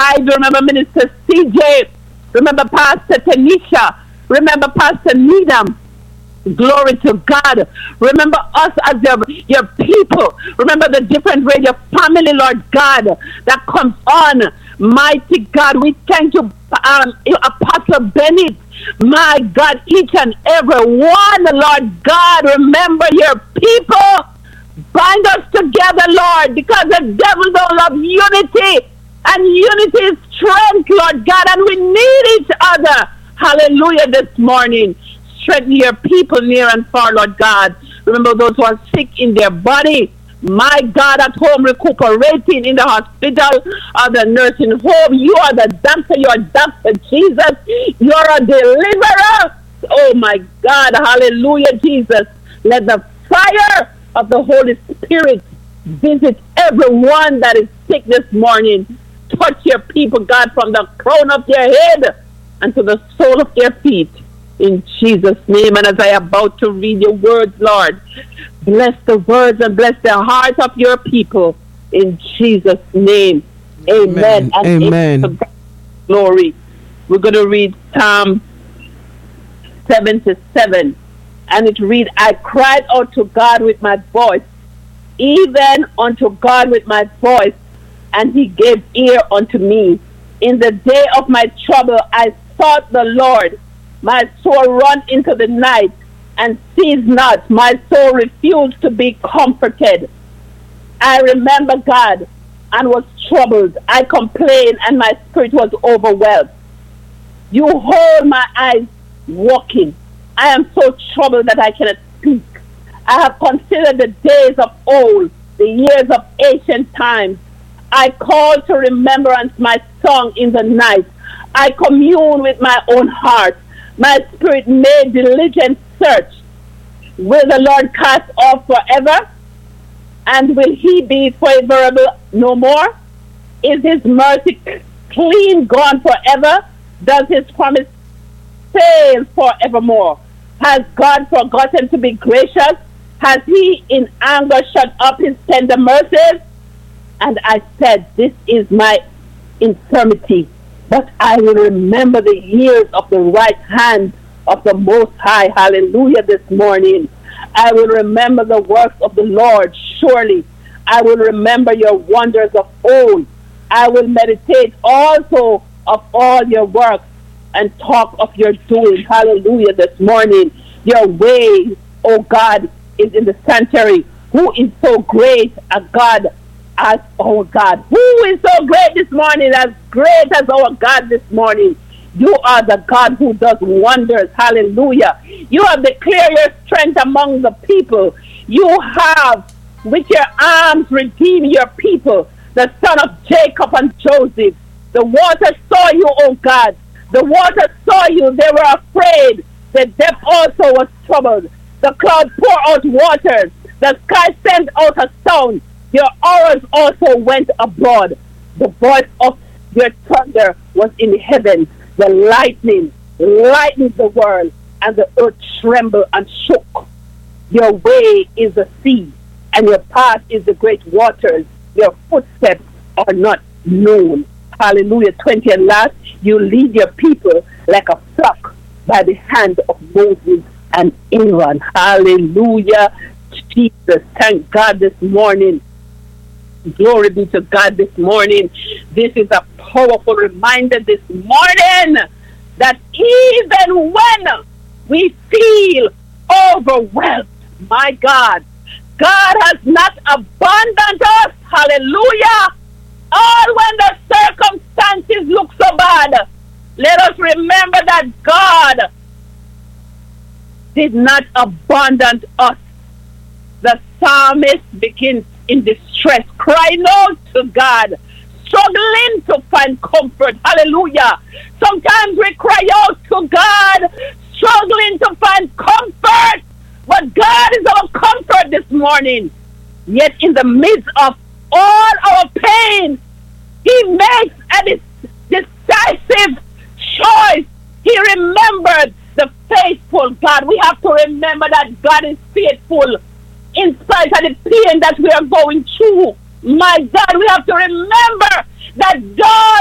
Ivy. Remember Minister CJ. Remember Pastor Tanisha. Remember Pastor Needham. Glory to God. Remember us as your people. Remember the different radio family, Lord God, that comes on. Mighty God, we thank you, Apostle Bennett. My God, each and every one, Lord God, remember your people. Bind us together, Lord, because the devil don't love unity. And unity is strength, Lord God, and we need each other. Hallelujah this morning. Strengthen your people near and far, Lord God. Remember those who are sick in their body. My God, at home recuperating, in the hospital or the nursing home. You are the doctor. You are Dr. Jesus. You are a deliverer. Oh, my God. Hallelujah, Jesus. Let the fire of the Holy Spirit visit everyone that is sick this morning. Touch your people, God, from the crown of their head and to the sole of their feet. In Jesus' name. And as I am about to read your words, Lord, bless the words and bless the heart of your people. In Jesus' name. Amen. And amen. Glory. We're going to read Psalm 77. And it reads, I cried out to God with my voice, even unto God with my voice, and he gave ear unto me. In the day of my trouble, I sought the Lord. My soul run into the night and ceased not. My soul refused to be comforted. I remember God and was troubled. I complained and my spirit was overwhelmed. You hold my eyes walking. I am so troubled that I cannot speak. I have considered the days of old, the years of ancient times. I call to remembrance my song in the night. I commune with my own heart. My spirit made diligent search. Will the Lord cast off forever? And will he be favorable no more? Is his mercy clean gone forever? Does his promise fail forevermore? Has God forgotten to be gracious? Has he in anger shut up his tender mercies? And I said, this is my infirmity, but I will remember the years of the right hand of the Most High. Hallelujah this morning. I will remember the works of the Lord. Surely I will remember your wonders of old. I will meditate also of all your works and talk of your doing. Hallelujah this morning. Your way, oh God, is in the sanctuary. Who is so great a God as our God? Who is so great this morning, as great as our God this morning? You are the God who does wonders. Hallelujah. You have declared your strength among the people. You have, with your arms, redeemed your people, the son of Jacob and Joseph. The waters saw you, O God. The waters saw you. They were afraid. The depth also was troubled. The cloud poured out waters. The sky sent out a sound. Your arrows also went abroad. The voice of your thunder was in heaven. The lightning lightened the world, and the earth trembled and shook. Your way is the sea, and your path is the great waters. Your footsteps are not known. Hallelujah. 20 and last, you lead your people like a flock by the hand of Moses and Aaron. Hallelujah. Jesus, thank God this morning. Glory be to God this morning. This is a powerful reminder this morning that even when we feel overwhelmed, my God, God has not abandoned us. Hallelujah. All when the circumstances look so bad, let us remember that God did not abandon us. The psalmist begins in distress, crying out to God, struggling to find comfort. Hallelujah. Sometimes we cry out to God, struggling to find comfort, but God is our comfort this morning. Yet in the midst of all our pain, he makes a decisive choice. He remembered the faithful God. We have to remember that God is faithful in spite of the pain that we are going through. My God, we have to remember that God